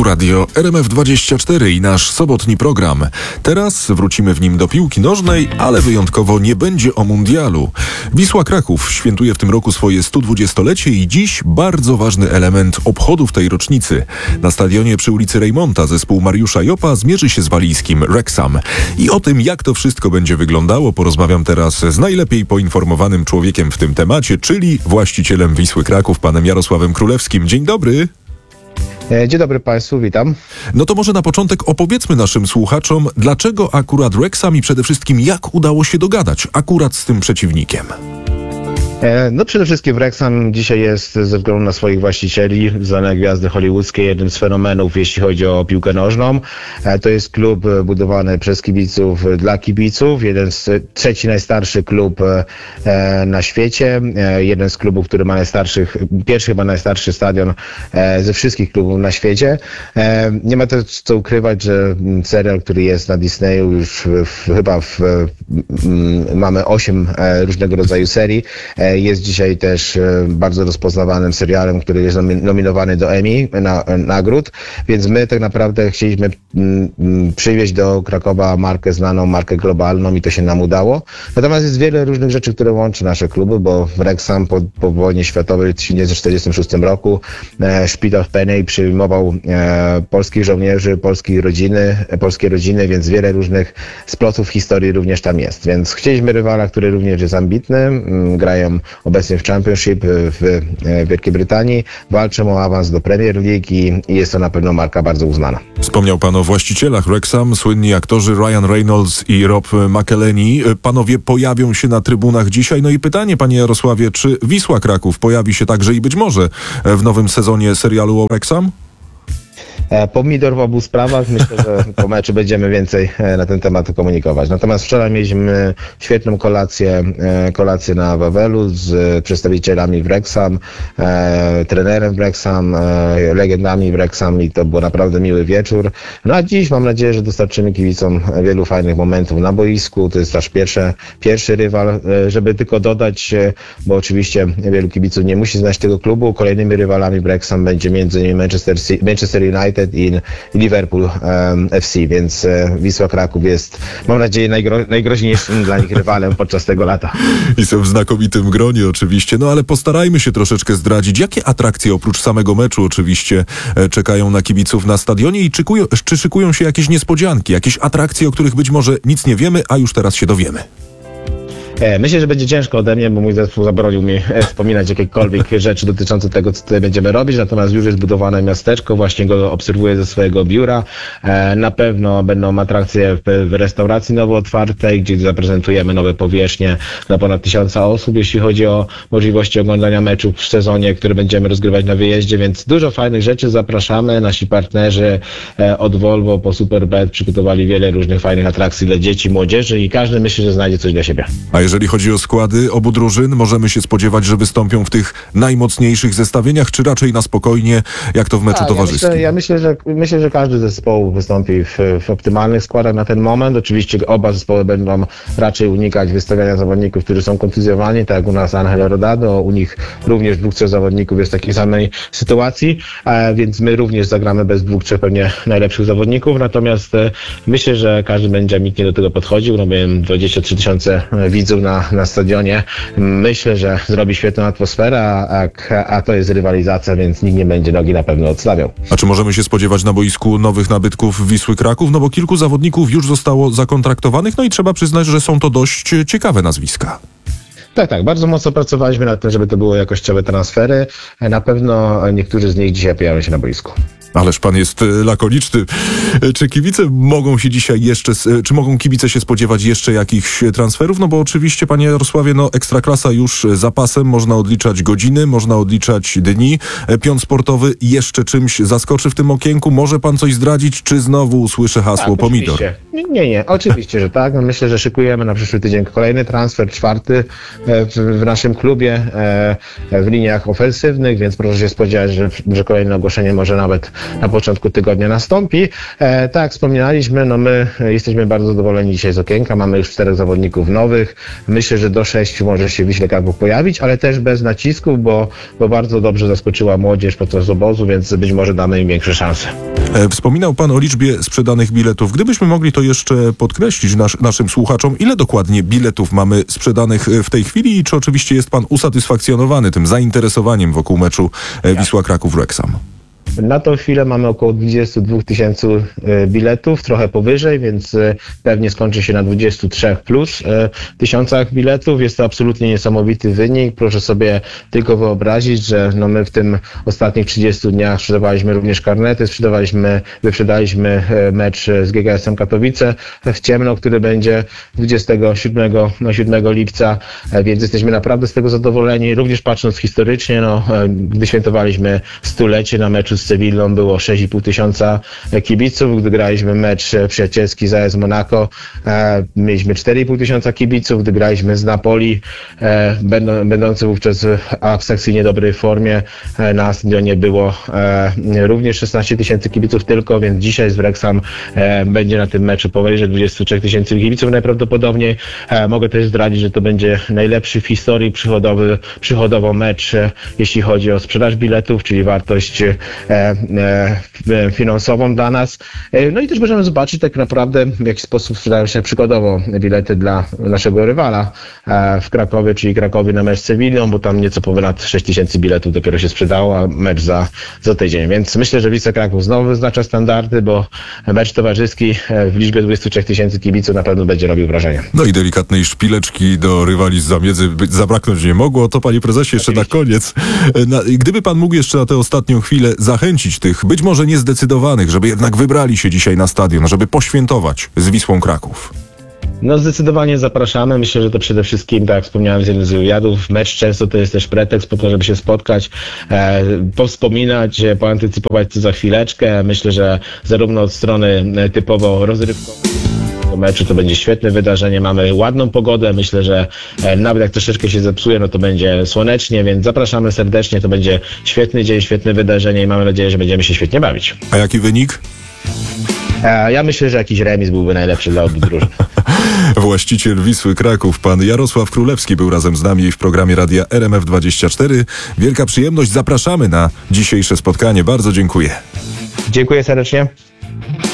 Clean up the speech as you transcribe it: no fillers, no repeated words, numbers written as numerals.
Tu radio RMF24 i nasz sobotni program. Teraz wrócimy w nim do piłki nożnej, ale wyjątkowo nie będzie o mundialu. Wisła Kraków świętuje w tym roku swoje 120-lecie i dziś bardzo ważny element obchodów tej rocznicy. Na stadionie przy ulicy Rejmonta zespół Mariusza Jopa zmierzy się z walijskim Wrexham. I o tym, jak to wszystko będzie wyglądało, porozmawiam teraz z najlepiej poinformowanym człowiekiem w tym temacie, czyli właścicielem Wisły Kraków, panem Jarosławem Królewskim. Dzień dobry. Dzień dobry Państwu, witam. No to może na początek opowiedzmy naszym słuchaczom, dlaczego akurat Wrexham i przede wszystkim jak udało się dogadać akurat z tym przeciwnikiem. No przede wszystkim Wrexham dzisiaj jest ze względu na swoich właścicieli, znane gwiazdy hollywoodzkie, jednym z fenomenów, jeśli chodzi o piłkę nożną. To jest klub budowany przez kibiców dla kibiców, trzeci najstarszy klub na świecie, jeden z klubów, który ma pierwszy chyba najstarszy stadion ze wszystkich klubów na świecie. Nie ma też co ukrywać, że serial, który jest na Disneyu, już mamy 8 różnego rodzaju serii. Jest dzisiaj też bardzo rozpoznawanym serialem, który jest nominowany do Emmy nagród, więc my tak naprawdę chcieliśmy przywieźć do Krakowa markę globalną i to się nam udało. Natomiast jest wiele różnych rzeczy, które łączy nasze kluby, bo Wrexham po wojnie światowej w 1946 roku szpital w Peney przyjmował polskich żołnierzy, polskie rodziny, więc wiele różnych splotów historii również tam jest. Więc chcieliśmy rywala, który również jest ambitny, grają obecnie w Championship w Wielkiej Brytanii, walczą o awans do Premier League i jest to na pewno marka bardzo uznana. Wspomniał pan o właścicielach Wrexham, słynni aktorzy Ryan Reynolds i Rob McElhenney. Panowie pojawią się na trybunach dzisiaj. No i pytanie, panie Jarosławie, czy Wisła Kraków pojawi się także i być może w nowym sezonie serialu o Wrexham? Pomidor w obu sprawach. Myślę, że po meczu będziemy więcej na ten temat komunikować. Natomiast wczoraj mieliśmy świetną kolację na Wawelu z przedstawicielami Wrexham, trenerem Wrexham, legendami Wrexham i to był naprawdę miły wieczór. No a dziś mam nadzieję, że dostarczymy kibicom wielu fajnych momentów na boisku. To jest nasz pierwszy rywal. Żeby tylko dodać, bo oczywiście wielu kibiców nie musi znać tego klubu, kolejnymi rywalami Wrexham będzie m.in. Manchester United i Liverpool FC, więc Wisła Kraków jest, mam nadzieję, najgroźniejszym dla nich rywalem podczas tego lata. I są w znakomitym gronie oczywiście, no ale postarajmy się troszeczkę zdradzić, jakie atrakcje oprócz samego meczu oczywiście czekają na kibiców na stadionie i czy szykują się jakieś niespodzianki, jakieś atrakcje, o których być może nic nie wiemy, a już teraz się dowiemy. Myślę, że będzie ciężko ode mnie, bo mój zespół zabronił mi wspominać jakiekolwiek rzeczy dotyczące tego, co tutaj będziemy robić, natomiast już jest budowane miasteczko, właśnie go obserwuję ze swojego biura. Na pewno będą atrakcje w restauracji nowo otwartej, gdzie zaprezentujemy nowe powierzchnie dla ponad 1000 osób, jeśli chodzi o możliwości oglądania meczów w sezonie, który będziemy rozgrywać na wyjeździe, więc dużo fajnych rzeczy, zapraszamy. Nasi partnerzy od Volvo po Superbet przygotowali wiele różnych fajnych atrakcji dla dzieci, młodzieży i każdy myśli, że znajdzie coś dla siebie. A jeżeli chodzi o składy obu drużyn, możemy się spodziewać, że wystąpią w tych najmocniejszych zestawieniach, czy raczej na spokojnie, jak to w meczu towarzyskim? Ja myślę, że każdy zespół wystąpi w optymalnych składach na ten moment. Oczywiście oba zespoły będą raczej unikać wystawiania zawodników, którzy są kontuzjowani, tak jak u nas Angel Rodado, u nich również 2-3 zawodników jest w takiej samej sytuacji, więc my również zagramy bez 2-3 pewnie najlepszych zawodników, natomiast myślę, że każdy będzie ambitnie do tego podchodził. Robiłem 23 000 widzów na stadionie. Myślę, że zrobi świetną atmosferę, a to jest rywalizacja, więc nikt nie będzie nogi na pewno odstawiał. A czy możemy się spodziewać na boisku nowych nabytków Wisły Kraków? No bo kilku zawodników już zostało zakontraktowanych, no i trzeba przyznać, że są to dość ciekawe nazwiska. Tak, bardzo mocno pracowaliśmy nad tym, żeby to były jakościowe transfery. Na pewno niektórzy z nich dzisiaj pojawią się na boisku. Ależ pan jest lakoniczny. Czy kibice mogą się dzisiaj czy mogą kibice się spodziewać jeszcze jakichś transferów? No bo oczywiście, panie Jarosławie, Ekstraklasa już za pasem, można odliczać godziny, można odliczać dni. Pion sportowy jeszcze czymś zaskoczy w tym okienku? Może pan coś zdradzić, czy znowu usłyszę hasło pomidor? Nie, oczywiście, że tak. Myślę, że szykujemy na przyszły tydzień kolejny transfer, 4. w naszym klubie w liniach ofensywnych, więc proszę się spodziewać, że kolejne ogłoszenie może nawet na początku tygodnia nastąpi. Tak jak wspominaliśmy, my jesteśmy bardzo zadowoleni dzisiaj z okienka. Mamy już 4 zawodników nowych. Myślę, że do 6 może się Wiśle Kraków pojawić, ale też bez nacisków, bo bardzo dobrze zaskoczyła młodzież podczas obozu, więc być może damy im większe szanse. Wspominał pan o liczbie sprzedanych biletów. Gdybyśmy mogli to jeszcze podkreślić naszym słuchaczom, ile dokładnie biletów mamy sprzedanych w tej chwili i czy oczywiście jest pan usatysfakcjonowany tym zainteresowaniem wokół meczu Wisła Kraków-Wrexham? Na tą chwilę mamy około 22 tysięcy biletów, trochę powyżej, więc pewnie skończy się na 23 plus tysiącach biletów. Jest to absolutnie niesamowity wynik. Proszę sobie tylko wyobrazić, że my w tym ostatnich 30 dniach sprzedawaliśmy również karnety, wyprzedaliśmy mecz z GKS-em Katowice w ciemno, który będzie 27 lipca, więc jesteśmy naprawdę z tego zadowoleni. Również patrząc historycznie, gdy świętowaliśmy stulecie na meczu z Sewillą było 6,5 tysiąca kibiców. Gdy graliśmy mecz przyjacielski z AS Monaco, mieliśmy 4,5 tysiąca kibiców. Gdy graliśmy z Napoli, będący wówczas w abstrakcyjnie dobrej formie, na stadionie było również 16 tysięcy kibiców tylko, więc dzisiaj z Wrexham będzie na tym meczu powyżej 23 tysięcy kibiców najprawdopodobniej. Mogę też zdradzić, że to będzie najlepszy w historii przychodowo mecz, jeśli chodzi o sprzedaż biletów, czyli wartość finansową dla nas. No i też możemy zobaczyć tak naprawdę, w jaki sposób sprzedają się przykładowo bilety dla naszego rywala w Krakowie, czyli Krakowie na mecz z Sewillą, bo tam nieco ponad 6 tysięcy biletów dopiero się sprzedało, a mecz za tydzień. Więc myślę, że Wisła Kraków znowu wyznacza standardy, bo mecz towarzyski w liczbie 23 tysięcy kibiców na pewno będzie robił wrażenie. No i delikatnej szpileczki do rywali z Zamiedzy zabraknąć nie mogło. To, panie prezesie, jeszcze na koniec. Gdyby pan mógł jeszcze na tę ostatnią chwilę zachęcić tych, być może niezdecydowanych, żeby jednak wybrali się dzisiaj na stadion, żeby poświętować z Wisłą Kraków. Zdecydowanie zapraszamy. Myślę, że to przede wszystkim, tak jak wspomniałem z jednym z wywiadów, mecz często to jest też pretekst po to, żeby się spotkać, powspominać, poantycypować co za chwileczkę. Myślę, że zarówno od strony typowo rozrywkowej meczu to będzie świetne wydarzenie. Mamy ładną pogodę. Myślę, że nawet jak troszeczkę się zepsuje, to będzie słonecznie, więc zapraszamy serdecznie. To będzie świetny dzień, świetne wydarzenie i mamy nadzieję, że będziemy się świetnie bawić. A jaki wynik? Ja myślę, że jakiś remis byłby najlepszy dla obu drużyn. Właściciel Wisły Kraków, pan Jarosław Królewski, był razem z nami w programie Radia RMF24. Wielka przyjemność. Zapraszamy na dzisiejsze spotkanie. Bardzo dziękuję. Dziękuję serdecznie.